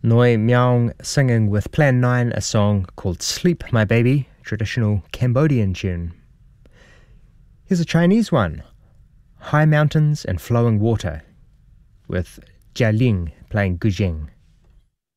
Noi Myong singing with Plan 9 a song called Sleep My Baby, traditional Cambodian tune. Here's a Chinese one, High Mountains and Flowing Water, with Jia Ling playing guzheng.